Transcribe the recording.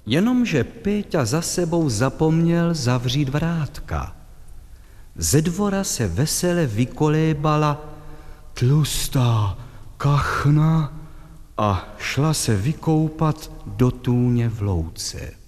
Jenomže Péťa za sebou zapomněl zavřít vrátka. Ze dvora se vesele vykolébala tlustá kachna a šla se vykoupat do tůně v louce.